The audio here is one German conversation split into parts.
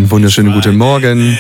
Einen wunderschönen guten Morgen.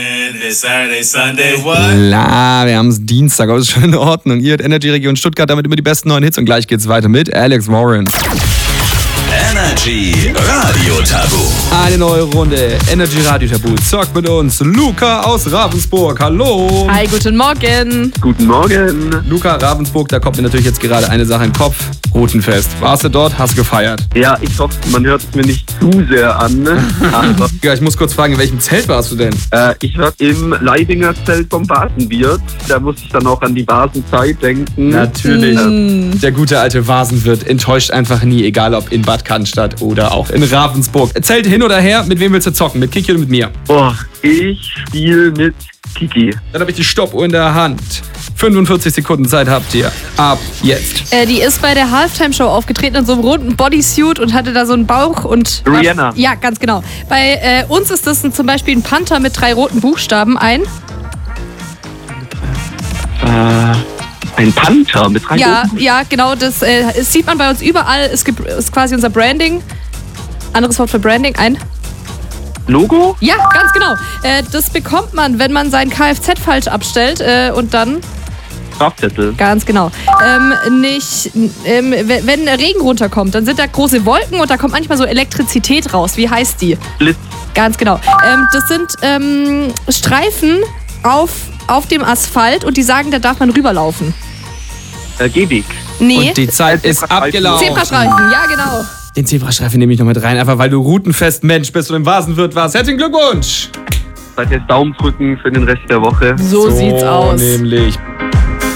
Klar, wir haben es Dienstag, aber ist schon in Ordnung. Ihr hört Energy Region Stuttgart, damit immer die besten neuen Hits und gleich geht's weiter mit Alex Warren. Energy Radio Tabu. Eine neue Runde Energy Radio Tabu. Zockt mit uns Luca aus Ravensburg. Hallo. Hi, guten Morgen. Guten Morgen. Luca, Ravensburg, da kommt mir natürlich jetzt gerade eine Sache in den Kopf. Rutenfest. Warst du dort? Hast gefeiert? Ja, ich hoffe, man hört es mir nicht zu sehr an. Aber Ja, ich muss kurz fragen, in welchem Zelt warst du denn? ich war im Leidinger Zelt vom Vasenwirt. Da muss ich dann auch an die Vasenzeit denken. Natürlich. Der gute alte Vasenwirt enttäuscht einfach nie, egal ob in Bad Cannstatt oder auch in Ravensburg. Zelt hin oder her, mit wem willst du zocken? Mit Kiki oder mit mir? Boah, ich spiele mit Kiki. Dann habe ich die Stoppuhr in der Hand. 45 Sekunden Zeit habt ihr. Ab jetzt. Die ist bei der Halftime-Show aufgetreten in so einem runden Bodysuit und hatte da so einen Bauch und... Rihanna. Ja, ganz genau. Bei uns ist das zum Beispiel ein Panther mit 3 roten Buchstaben. Ein Panther mit 3 Ja, Roten. ja, genau. Das sieht man bei uns überall. Ist quasi unser Branding. Anderes Wort für Branding. Ein Logo? Ja, ganz genau. Das bekommt man, wenn man sein Kfz falsch abstellt und dann... Strafzettel. Ganz genau. Wenn Regen runterkommt, dann sind da große Wolken und da kommt manchmal so Elektrizität raus. Wie heißt die? Blitz. Ganz genau. Das sind Streifen auf dem Asphalt und die sagen, da darf man rüberlaufen. Gehweg. Nee. Und die Zeit ist abgelaufen. Zebrastreifen, ja genau. Den Zebrastreifen nehme ich noch mit rein, einfach weil du Rutenfest-Mensch bist und im Vasenwirt warst. Herzlichen Glückwunsch! Seid jetzt Daumen drücken für den Rest der Woche. So sieht's aus. Nämlich.